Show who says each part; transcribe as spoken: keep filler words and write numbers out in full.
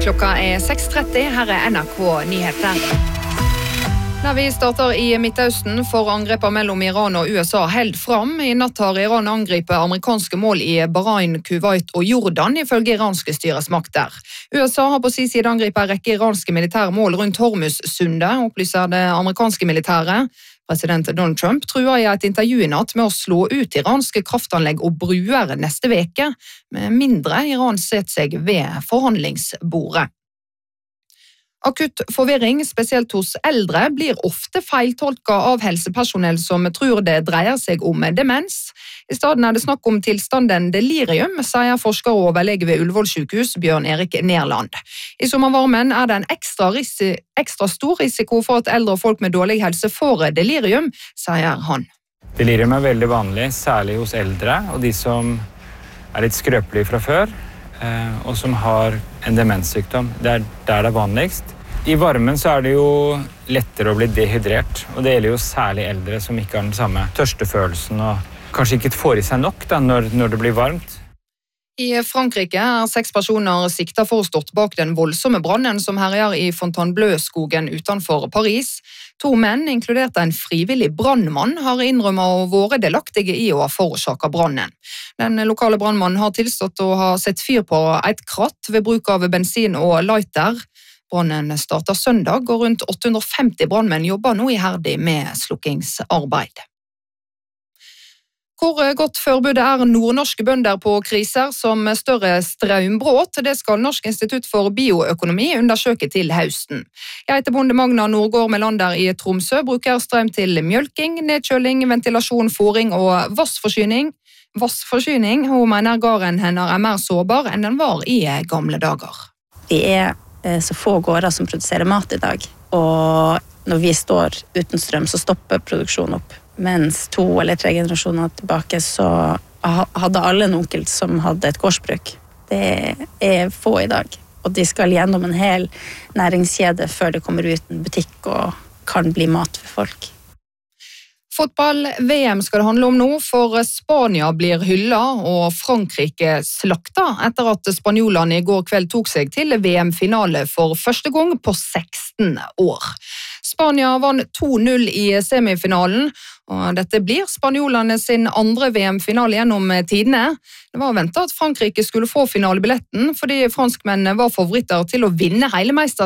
Speaker 1: Klokka er seks tretti, her er N R K Nyheter. Når vi starter i Midtøsten, for angrepet mellom Iran og U S A held fram. I natt har Iran angrepet amerikanske mål i Bahrain, Kuwait og Jordan, ifølge iranske styresmakter. U S A har på sin side angrepet en rekke iranske militære mål rundt Hormuz-sundet, opplyser det amerikanske militæret. President Donald Trump truer i et intervju i natt med å slå ut iranske kraftanlegg og bruer neste veke, med mindre Iran setter seg ved forhandlingsbordet. Akutt forvirring, spesielt hos eldre, blir ofte feiltolket av helsepersonell som tror det dreier seg om demens. I stedet er det snakk om tilstanden delirium, sier forsker og overlege ved Ullevål sykehus, Bjørn Erik Nerland. I sommervarmen er det en ekstra, risi, ekstra stor risiko for at eldre folk med dårlig helse får delirium, sier han.
Speaker 2: Delirium er veldig vanlig, særlig hos eldre og de som er litt skrøpelige fra før, og som har en demenssykdom. Det er der det er vanligst. I varmen så er det jo lettere å bli dehydrert, og det gjelder jo særlig eldre som ikke har den samme tørstefølelsen og kanskje ikke får i seg nok da, når, når det blir varmt.
Speaker 1: I Frankrike er seks personer siktet for å stått bak den voldsomme brannen som herjer i Fontainebleau-skogen utenfor Paris. To menn, inkludert en frivillig brannmann, har innrømmet å være delaktige i å ha forårsaket brannen. Den lokale brannmannen har tilstått å ha sett fyr på et kratt ved bruk av bensin og lighter. Brannen startet søndag, og rundt åtte hundre og femti brannmenn jobber nå iherdig med slukkingsarbeid. Hvor godt forberedt er nordnorske bønder på kriser som større strømbråt? Det skal Norsk institutt for bioøkonomi undersøke til høsten. Geitebonde Magna Nordgård Melander i Tromsø bruker strøm til mjølking, nedkjøling, ventilasjon, fôring og vassforsyning. Vassforsyning, hun mener gården hennes er mer sårbar enn den var i gamle dager.
Speaker 3: Vi er så få gårder som produserer mat i dag, og når vi står uten strøm så stopper produksjonen opp. Mens to eller tre generasjoner tilbake så hadde alle en onkel som hadde et gårdsbruk. Det er få i dag, og de skal gjennom en hel næringskjede før det kommer ut en butikk og kan bli mat for folk.
Speaker 1: Fotball-V M skal det handle om nå, for Spania blir hyllet og Frankrike slakta etter at spanjolene i går kveld tok seg til V M-finale for første gang på seksten år. Spania vant to null i semifinalen, og dette blir spanjolene sin andre V M-finale gjennom tidene. Det var ventet at Frankrike skulle få finalebilletten, fordi franskmennene var favoritter til å vinne hele mesterskapet.